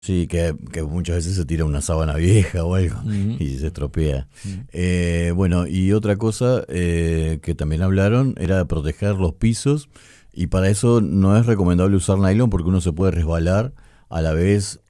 Sí, que muchas veces se tira una sábana vieja o algo Ujú, y se estropea. ujú. Bueno, y otra cosa que también hablaron era de proteger los pisos y para eso no es recomendable usar nylon porque uno se puede resbalar a la vez